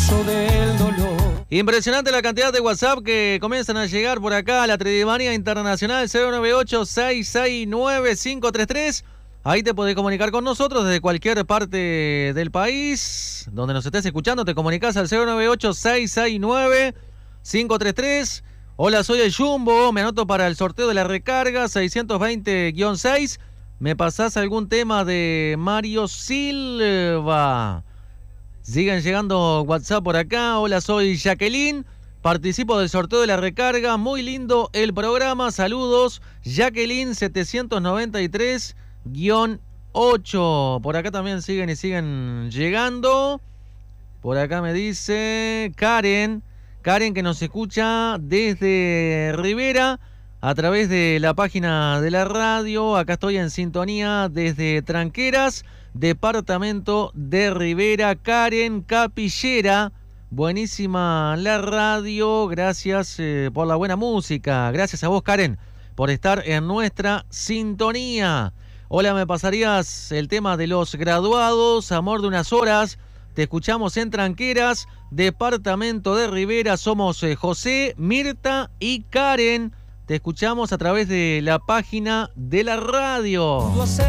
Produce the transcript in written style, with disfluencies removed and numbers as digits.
pozo del dolor. Impresionante la cantidad de WhatsApp que comienzan a llegar por acá a la Tridimanía Internacional 098-669-533. Ahí te podés comunicar con nosotros desde cualquier parte del país. Donde nos estés escuchando, te comunicás al 098-669-533. Hola, soy el Jumbo, me anoto para el sorteo de la recarga 620-6. ¿Me pasás algún tema de Mario Silva? Sigan llegando WhatsApp por acá. Hola, soy Jacqueline. Participo del sorteo de la recarga. Muy lindo el programa. Saludos. Jacqueline 793-8. Por acá también siguen llegando. Por acá me dice Karen. Karen que nos escucha desde Rivera a través de la página de la radio. Acá estoy en sintonía desde Tranqueras, departamento de Rivera. Karen Capillera, buenísima la radio, gracias por la buena música. Gracias a vos, Karen, por estar en nuestra sintonía. Hola, ¿me pasarías el tema de Los Graduados? Amor de unas horas. Te escuchamos en Tranqueras, departamento de Rivera. Somos José, Mirta y Karen. Te escuchamos a través de la página de la radio.